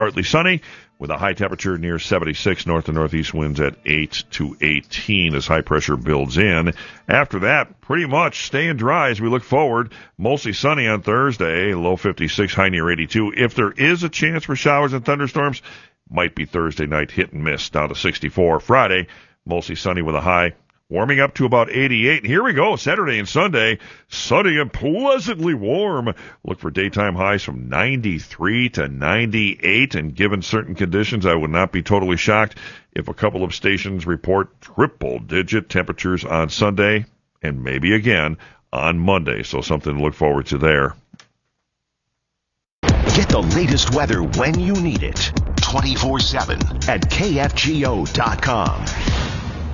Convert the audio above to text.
Partly sunny with a high temperature near 76. North and northeast winds at 8 to 18 as high pressure builds in. After that, pretty much staying dry as we look forward. Mostly sunny on Thursday, low 56, high near 82. If there is a chance for showers and thunderstorms, might be Thursday night hit and miss, down to 64. Friday, mostly sunny with a high warming up to about 88. Here we go, Saturday and Sunday, sunny and pleasantly warm. Look for daytime highs from 93 to 98, and given certain conditions, I would not be totally shocked if a couple of stations report triple-digit temperatures on Sunday and maybe again on Monday, so something to look forward to there. Get the latest weather when you need it, 24/7 at KFGO.com.